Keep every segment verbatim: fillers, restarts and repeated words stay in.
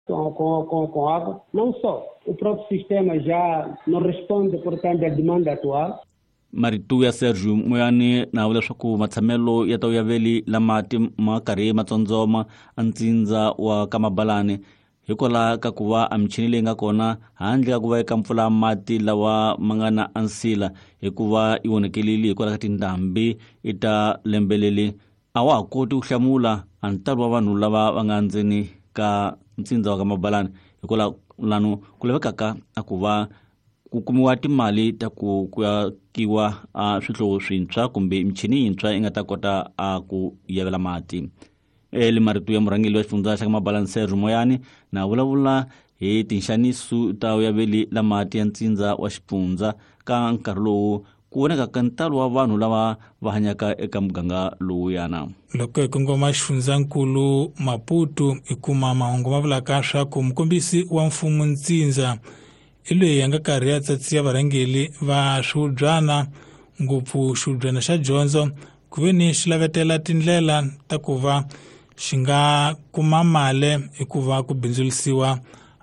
com, com, com água. Não só, o próprio sistema já não responde, portanto, à demanda atual. Maritu ya Sergio Moyane na wala swaku matsamelo ya tau ya veli la mati makari matsonzoma antsinza wa kamabalane hikola kakuva amchinile nga kona handle kakuva eka mpfula mati lawa mangana ansila hikuva iwonekelili hikola kati ndambi ita lembelele awa koti kuhlamula antalu wa vanhu lava va nga ndzeni ka ntsinza wa kamabalane hikola lanu kulevekaka akuva ku kumiwa timali ta ku kuyakiwa a swihlovo swintshwa kumbe michini yintshwa yi nga ta kota a ku yavela mati. Eli Maritu ya murhangeli wa xifundza xa Kamabalani Sergio Moyane na vulavula hi tinxaniso ta yaveli la mati ya ntsindza wa xifundza ka nkarhi lowu ku vonekaka ntalo wa vanhu lava va hanyaka eka muganga lowuyana. Loko ikongoma xifundzankulu Maputo ikuma mahungu ma vulaka swaku mukombisi wa mfumo ntsindza ilwe yanga karhi ya tsatsiya varhangeli va swiwubyana ngopfu xiwubyana xa dyondzo ku ve ni xi lavetela tindlela ta ku va xi nga kuma mali hikuva ku bindzulisiwa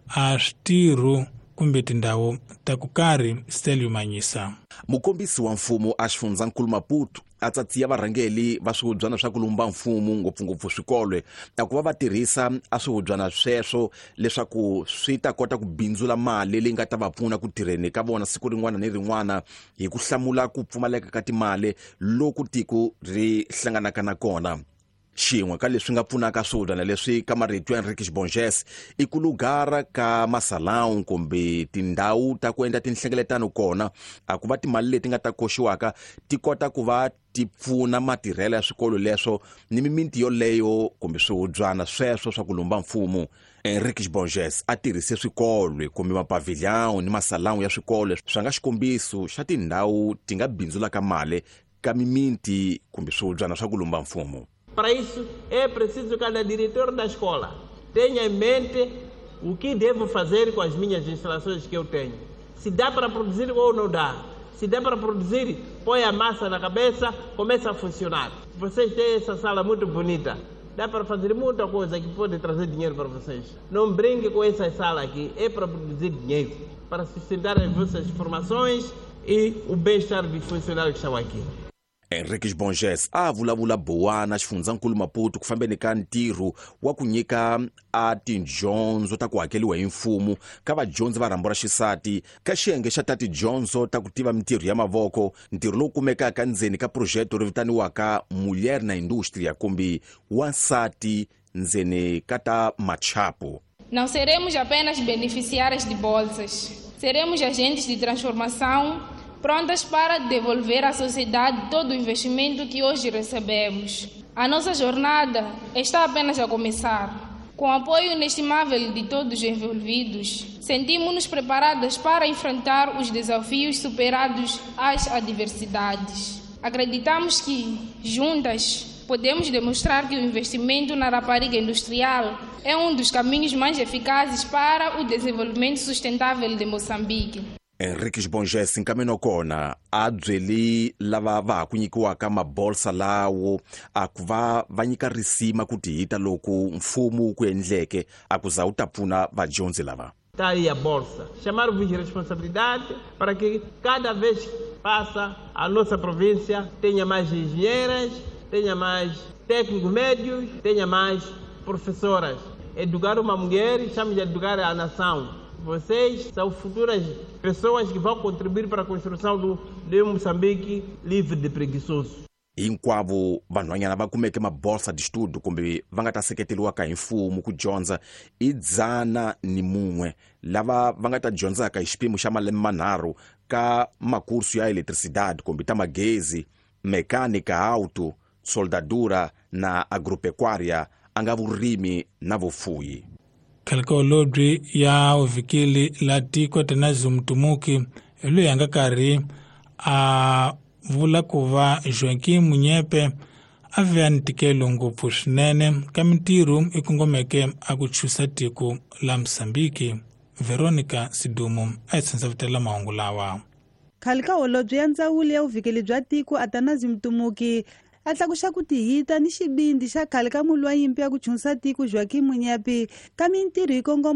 a switirho kumbe tindhawu ta ku karhi. Stelio Manyisa, mukombisi wa mfumo a xifundzankulu Maputo a tsatsiya varhangeli va swiwubyana swa ku lumba mfumo ngopfungopfu swikolwe a ku va va tirhisa a swiwubyana sweswo leswaku swi ta kota ku bindzula mali leyi nga ta va pfuna ku tirheni ka vona siku rin'wana ni rin'wana hi ku hlamula ku pfumaleka ka timali loku tiko ri hlanganaka na kona. Xin'we ka leswi nga pfunaka swiwubyana leswi ka marito ya Henrique Bonges i ku lugara ka masalão kumbe tindhawu ta ku endla tinhlengeletano kona a ku va timali leti nga ta koxiwaka ti kota ku va ti pfuna matirhelo ya swikolo leswo ni mimiti yoleyo kumbe swiwubyana sweswo swa ku lumba mfumo. Henrique Bonges a tirhise swikolo kumbe mapavilhão ni masalão ya swikolo swa nga xikombiso xa tindhawu ti nga bindzulaka mali ka mimiti kumbe swiwubyana swa ku lumba mfumo. Para isso, é preciso que cada diretor da escola tenha em mente o que devo fazer com as minhas instalações que eu tenho. Se dá para produzir ou não dá. Se dá para produzir, põe a massa na cabeça, começa a funcionar. Vocês têm essa sala muito bonita. Dá para fazer muita coisa que pode trazer dinheiro para vocês. Não brinque com essa sala aqui. É para produzir dinheiro, para sustentar as vossas formações e o bem-estar dos funcionários que estão aqui. Henrique Bonges a vulavula boa na xifundzankulu Maputo ku fambeni ka ntirho wa ku nyika a tidyondzo ta ku hakeliwa hi mfumo ka vadyondzi va rhambu ra xisati ka xiyenge xa ta tidyondzo ta ku tiva mitirho ya mavoko, ntirho lowu kumekaka ndzeni ka project ri vitaniwaka Mulher na Indústria kumbe wansati ndzeni ka ta machapo. Não seremos apenas beneficiários de bolsas, seremos agentes de transformação prontas para devolver à sociedade todo o investimento que hoje recebemos. A nossa jornada está apenas a começar. Com o apoio inestimável de todos os envolvidos, sentimos-nos preparadas para enfrentar os desafios superados às adversidades. Acreditamos que, juntas, podemos demonstrar que o investimento na rapariga industrial é um dos caminhos mais eficazes para o desenvolvimento sustentável de Moçambique. Henrique Bonges nkameno kona a byeli lava va ku nyikiwaka mabolsa lawo a ku va va nyika risima ku tihita loko mfumo ku endleke a ku za u ta pfuna vadyondzi lava. Está aí a bolsa. Chamar-vos de responsabilidade para que cada vez que passa a nossa província tenha mais engenheiras, tenha mais técnicos médios, tenha mais professoras. Educar uma mulher, estamos de educar a nação. Vocês são futuras pessoas que vão contribuir para a construção do, de Moçambique livre de preguiçosos. Hinkwavo vanhwanyana va kumeke mabolsa de estudo kumbe va nga ta seketeliwaka hi mfumo ku dyondza i dzana ni mun'we lava va nga ta dyondzaka hi xipimo xa malembe manharhu ka makursu ya eletricidade kumbe ta magezi, mecânica auto, soldadura na agropecuária anga vurimi na vufuyi. Khalkolodri ya uvikili la tiko tena zumtumuki ilo yanga kari a vula kuva Joaquim Munyepe avea ntikelo ngopfu swinene ka mintirho ikongomeke akuchusa tiko la Msambiki. Veronica Sidumu a tsandzavutela mahungu lawa. Khalkolodri ya ndzawulo ya uvikili bya tiko Atanazi Mtumuki atlakuxa ku tihita ni xibindi xa khale ka mulwa yimpi ya ku chunisa tiko Joaquim Munyepe ka mintirho ikongoma